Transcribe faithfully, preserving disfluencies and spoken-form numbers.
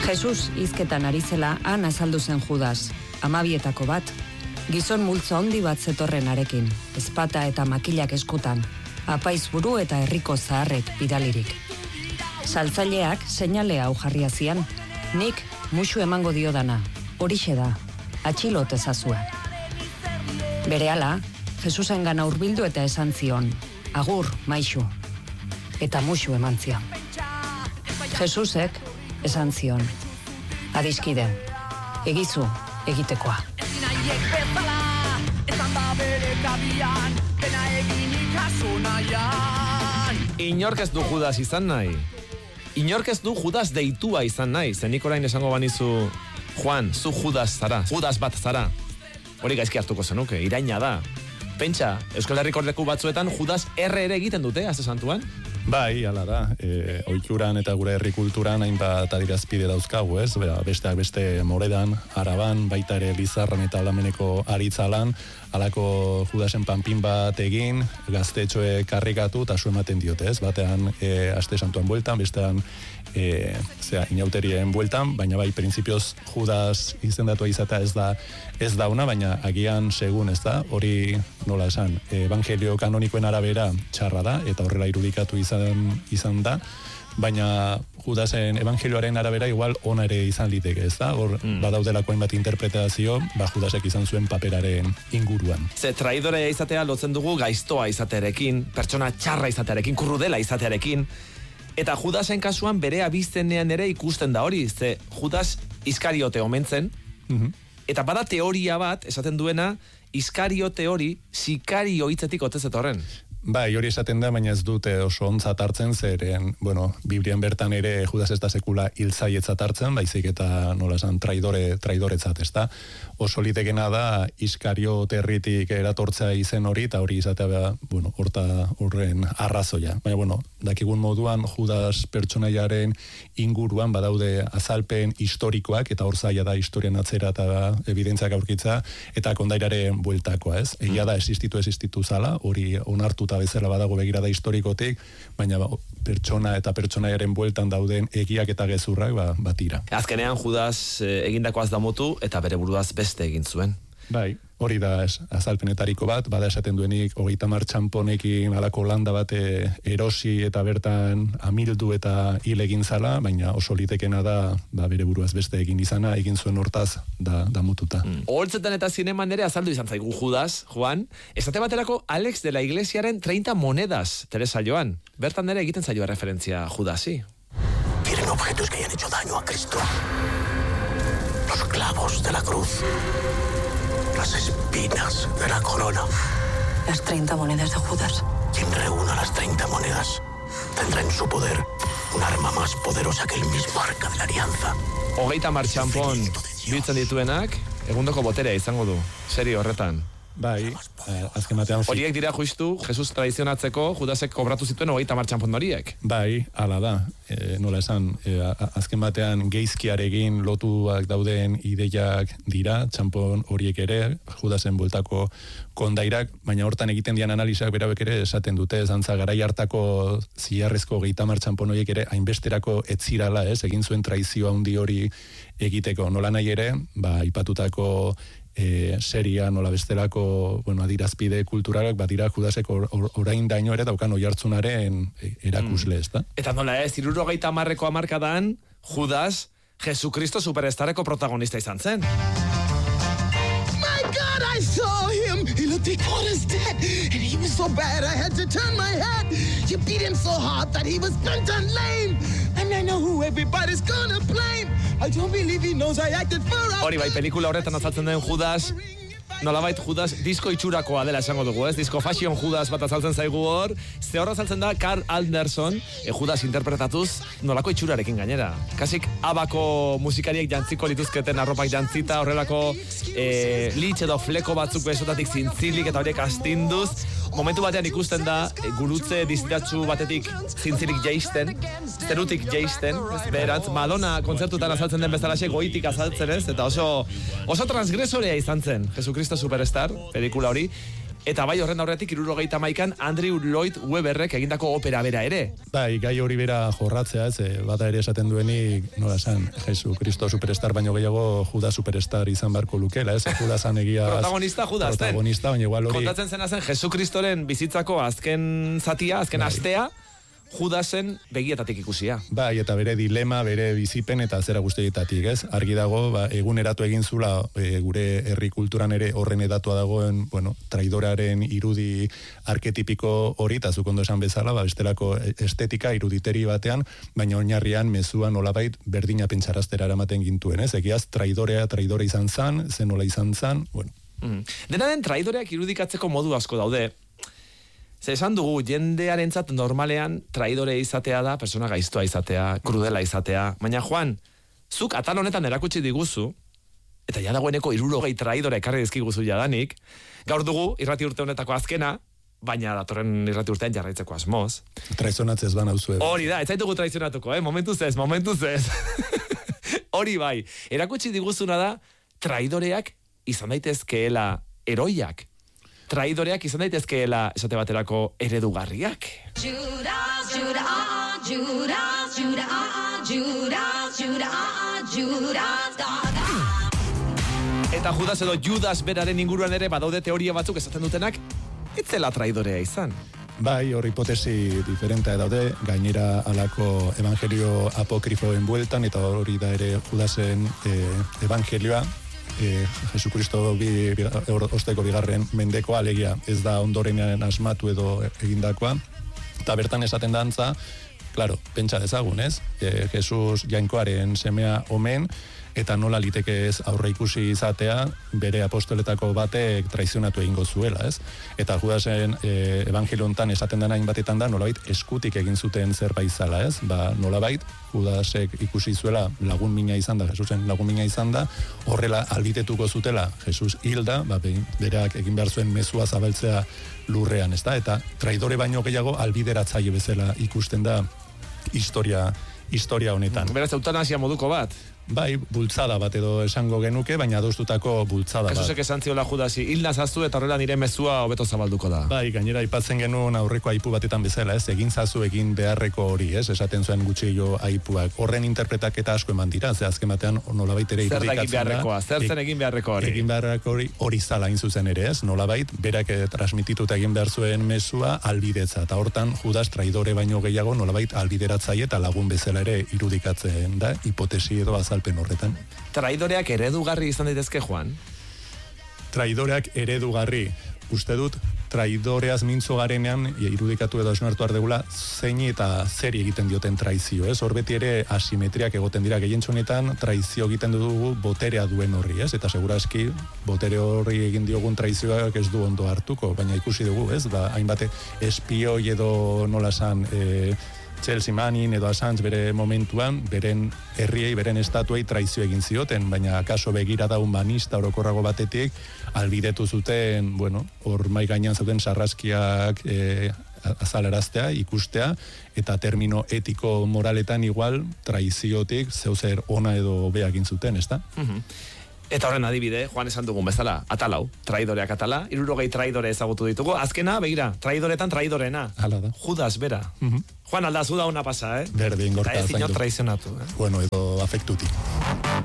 Jesus hizketan ari zela han azaldu zen Judas, hamabietako bat, gizon multzo handi bat zetorren arekin, ezpata eta makilak eskutan, apaiz buru eta herriko zaharrek bidalirik. Saltzaileak seinale hau jarria zian, nik musu emango diodana, horixe da, atxilot ezazua. Berehala, Jesusengan hurbildu eta esan zion, agur, maixu, eta musu eman zion. Jesusek esan zion, adiskide, egizu egitekoa. Inork ez du Judas izan nahi. Inork ez du Judas deitua izan nahi. Zenik orain esango banizu, Juan, zu Judas zara, Judas bat zara. Hori gaizki hartuko zenuke, iraina da. Pentsa, Euskal Herriko leku batzuetan Judas erre ere egiten dute, azte santuan? Bai, hala da. E, oituran eta gure herri kulturan hainbat adierazpide dauzkagu, ez? Bea, besteak beste Moredan, Araban, baita ere Lizarran eta Aldameneko Aritzalan, halako Judasen panpin bat egin, gaztetxoe karrikatu eta su ematen diote, ez? Batean e, aste santuan bueltan, bestean e, zera, inauterien bueltan, baina bai, printzipioz Judas izendatua izatea ez da ez dauna, baina agian segun, ez da, hori nola esan, evangelio kanonikoen arabera txarra da, eta horrela irudikatu izan, izan da, baina Judasen evangelioaren arabera igual ona ere izan liteke, ez da? Hor mm. badaudelako hainbat interpretazio, ba Judasek izan zuen paperaren inguruan. Ze traidorea izatea lotzen dugu gaiztoa izatearekin, pertsona txarra izatearekin, kurrudela izatearekin, eta Judasen kasuan bere abiztenean ere ikusten da hori, ze Judas Iskariote omentzen, mm-hmm. eta bada teoria bat, esaten duena, Iskariote hori sikario hitzetik ote zetorren. Bai, hori esaten da, baina ez dute oso ontzat hartzen, zeren, bueno, Biblian bertan ere Judas ez da sekula hiltzaietzat hartzen, baizik eta nola esan traidore, traidoretzat, ez da. Oso litekena da Iskariote herritik eratortzea izen hori, eta hori izatea, bueno, horta horren arrazoia. Baina, bueno, dakigun moduan Judas pertsonaiaren inguruan badaude azalpen historikoak, eta hor zaila da historian atzera eta evidentziak aurkitza, eta kondairaren bueltakoa, ez? Egia da existitu existitu zala, hori onartuta bezala badago begirada historikotik, baina ba, pertsona eta pertsonaiaren bueltan dauden egiak eta gezurrak ba, batira. Azkenean Judas eh, egindakoaz damutu eta bere buruaz beste egin zuen. Bai, hori da es, azalpenetariko bat, bada esaten duenik hogeita hamar txamponekin alako landa bat erosi eta bertan amildu eta hil egin zala, baina oso litekena da ba, bere buruaz beste egin izana, egin zuen hortaz da, damututa. Mm. Oholtzetan eta zineman ere azaldu izan zaigu Judas, Juan, esate baterako Alex de la Iglesiaren treinta monedas, Teresa Joan, bertan ere egiten zaioa referentzia Judasi. Quieren objetos que hayan hecho daño a Cristo. Los clavos de la cruz. Las espinas de la corona. Las treinta monedas de Judas. Quien reúna las treinta monedas tendrá en su poder un arma más poderosa que el mismo arca de la alianza. Hogeita mar txampon biltzen dituenak, egundoko boterea izango du, serio horretan. Bai, eh, azken batean... Horiek dira justu, Jesus tradizionatzeko, Judasek kobratu zituen hogeita mar txampon horiek. Bai, hala da. E, nola esan, e, azken batean geizkiarekin lotuak dauden ideiak dira, txampon horiek ere, Judasen bueltako kondairak, baina hortan egiten dian analizak berauek ere esaten dute, zantza garai hartako ziarrezko hogeita mar txampon horiek ere, hainbesterako etzirala, ez, egin zuen traizioa handi hori egiteko. Nola nahi ere, ba, ipatutako E, seria, nola bestelako bueno, adirazpide kulturalak, badira Judasek or, or, orain daino ere daukan oihartzunaren erakusle, ez da? Eta nola ez, hirurogeita hamarreko hamarkadan, Judas, Jesucristo superstarreko protagonista izan zen. My God, I saw him! He looked like what is dead! And he was so bad I had to turn my head! You beat him so hard that he was bent and lame! And I know who everybody's gonna blame! I don't believe he knows I acted for a... Hori bai, pelikula horretan azaltzen den Judas, nolabait Judas disko itxurakoa dela esango dugu, ez? Disko fashion Judas bat azaltzen zaigu hor, ze horra azaltzen da Carl Anderson, e, Judas interpretatuz, nolako itxurarekin gainera. Kasik abako musikariek jantziko lituzketen arropak jantzita, horrelako e, litx edo fleko batzuk besotatik zintzilik eta horiek astinduz, momentu batean ikusten da, e, gurutze dizitatzu batetik zintzilik jaisten, zerutik jaisten, beherantz, Madonna kontzertutan azaltzen den bezalaxe goitik azaltzen ez, eta oso, oso transgresorea izan zen, Jesucristo Superstar, pelikula hori, Eta bai horren aurretik hirurogeita hamaikan Andrew Lloyd Webberrek egindako opera bera ere. Bai, gai hori bera jorratzea, ez, e, bata ere esaten duenik, nola esan, Jesu Kristo superstar baino gehiago Judas superstar izan barko lukela, ez? Judasan egia... protagonista Judas, zen. Protagonista, baina igual hori... Kontatzen zena zen Jesu Kristoren bizitzako azken zatia, azken bai. astea, Judasen begietatik ikusia. Bai, eta bere dilema, bere bizipen eta zera guztietatik, ez? Argi dago, ba, eguneratu egin zula e, gure herri kulturan ere horren edatua dagoen, bueno, traidoraren irudi arketipiko hori, eta zuk ondo esan bezala, ba, bestelako estetika iruditeri batean, baina oinarrian mezua nolabait berdina pentsaraztera eramaten gintuen, ez? Egiaz, traidorea, traidore izan zan, zen nola izan zan, bueno. Mm. Dena den traidoreak irudikatzeko modu asko daude. Ze esan dugu, jendearentzat normalean traidore izatea da, persona gaiztoa izatea, krudela izatea. Baina, Juan, zuk atal honetan erakutsi diguzu, eta ja dagoeneko hirurogei traidore ekarri dizkiguzu jadanik, gaur dugu irrati urte honetako azkena, baina datorren irrati urtean jarraitzeko asmoz. Traizonatzez ban hauzu. Hori da, ez zaitugu traizionatuko, eh? Momentuz ez, momentuz ez. Hori bai, erakutsi diguzuna da, traidoreak izan daitezkeela eroiak. Traidoreak izan daitezkeela esate baterako eredugarriak. Judas, Judas, Judas, Judas, Judas, Judas, Judas, Eta Judas edo Judas beraren inguruan ere badaude teoria batzuk esaten dutenak, ez zela traidorea izan. Bai, hor hipotesi diferentea daude, gainera alako evangelio apokrifoen bueltan, eta hori da ere Judasen eh, evangelioa, E, Jesu Kristo bi, bi, osteko bigarren mendekoa, alegia ez da ondorenean asmatu edo egindakoa, eta bertan esaten dantza, claro, pentsa dezagun, ez? E, Jesus jainkoaren semea omen, eta nola liteke ez aurre ikusi izatea bere apostoletako batek traizionatu egingo zuela, ez? Eta Judasen e, evangelio hontan esaten dena hainbatetan da nolabait eskutik egin zuten zerbait zala, ez? Ba, nolabait Judasek ikusi zuela lagun mina izan da, Jesusen lagun mina izan da, horrela albitetuko zutela Jesus hilda, ba, berak egin behar zuen mezua zabaltzea lurrean, ez da? Eta traidore baino gehiago albideratzaile bezala ikusten da historia historia honetan. Beraz, eutanasia moduko bat. Bai, bultzada bat edo esango genuke, baina adostutako bultzada bat. Jesusek esan ziola Judasi, hil nazaztu eta horrela nire mezua hobeto zabalduko da. Bai, gainera aipatzen genuen aurreko aipu batetan bezala, ez, egin zazu egin beharreko hori, ez, esaten zuen gutxillo aipuak. Horren interpretaketa asko eman dira, ze azken batean nolabait ere irudikatzen da. Zer egin beharrekoa, zer zen egin beharreko hori. Egin beharreko hori hori zala hain zuzen ere, ez, nolabait, berak transmitituta egin behar zuen mezua albidetza, eta hortan Judas traidore baino gehiago nolabait albideratzaile eta lagun bezala ere irudikatzen da, hipotesi edo azalpen horretan. Traidoreak eredugarri izan daitezke, Juan? Traidoreak eredugarri. Uste dut, traidoreaz mintzo garenean, irudikatu edo esnartu ardegula, zein eta zeri egiten dioten traizio, ez? Hor beti ere asimetriak egoten dira gehientxonetan, traizio egiten dugu boterea duen horri, ez? Eta segurazki, botere horri egin diogun traizioak ez du ondo hartuko, baina ikusi dugu, ez? Ba, hainbate espioi edo nola san... E, Chelsea Manning edo Assange bere momentuan, beren herriei, beren estatuei traizio egin zioten, baina akaso begirada humanista orokorrago batetik, albidetu zuten, bueno, hor mai gainean zuten sarraskiak e, azaleraztea, ikustea, eta termino etiko moraletan igual, traiziotik, zeuzer ona edo bea egin zuten, ezta? Mhm. Eta horren adibide, Juan esan dugun bezala, atalau, traidoreak atala, hirurogei traidore ezagutu ditugu, azkena, begira, traidoretan traidorena. Hala da. Judas bera. Uh-huh. Juan, aldazu da una pasa, eh? Berdin, gorka. Eta ez inor traizionatu, eh? Bueno, edo afektutik.